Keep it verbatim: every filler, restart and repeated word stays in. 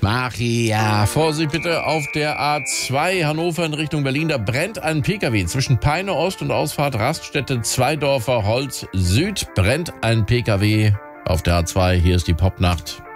Machia. Vorsicht bitte auf der A zwei Hannover in Richtung Berlin. Da brennt ein Pkw. Zwischen Peine Ost und Ausfahrt Raststätte Zweidorfer Holz Süd brennt ein Pkw auf der A zwei. Hier ist die Popnacht.